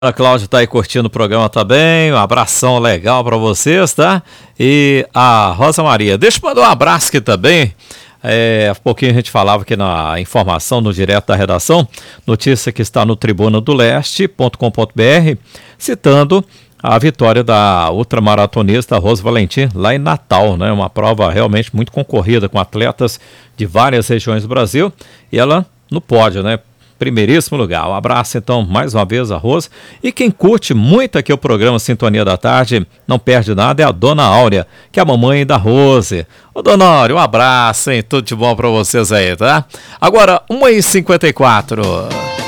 A Cláudia tá aí curtindo o programa também, um abração legal para vocês, tá? E a Rosa Maria, deixa eu mandar um abraço aqui também. Há pouquinho a gente falava aqui na informação no Direto da Redação, notícia que está no tribunadoleste.com.br, citando a vitória da ultramaratonista Rose Valentim lá em Natal, né? Uma prova realmente muito concorrida com atletas de várias regiões do Brasil e ela no pódio, né? Primeiríssimo lugar. Um abraço, então, mais uma vez a Rose. E quem curte muito aqui o programa Sintonia da Tarde, não perde nada, é a Dona Áurea, que é a mamãe da Rose. Ô, Dona Áurea, um abraço, hein? Tudo de bom pra vocês aí, tá? Agora, 1h54.